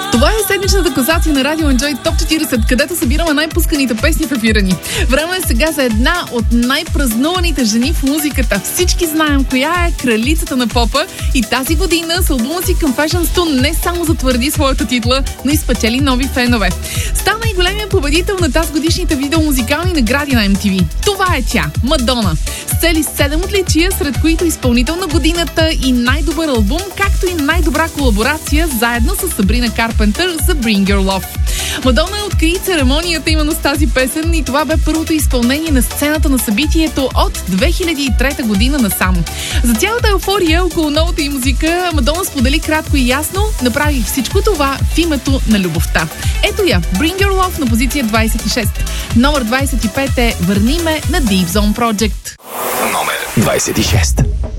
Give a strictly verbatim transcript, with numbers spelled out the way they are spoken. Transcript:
Това е седмичната класация на Радио Enjoy Топ четиридесет, където събираме най-пусканите песни в ефира ни. Време е сега за една от най-празнуваните жени в музиката. Всички знаем коя е кралицата на попа и тази година с албума си Confessions two не само затвърди своята титла, но и спечели нови фенове. Стана и големия победител на тази годишните видеомузикални награди на Ем Ти Ви. Това е тя, Мадона. С цели седем отличия, сред които изпълнител на годината и най-добър албум, както и най-добра колаборация заедно с Сабрина Карпентър за Bring Your Love. Мадона откри церемонията именно с тази песен и това бе първото изпълнение на сцената на събитието от две хиляди и трета година насам. За цялата еуфория около новата й музика Мадона сподели кратко и ясно: направих всичко това в името на любовта. Ето я, Bring Your Love на позиция двадесет и шест. Номер двадесет и пет е Върни ме на Deep Zone Project. Номер двадесет и шест.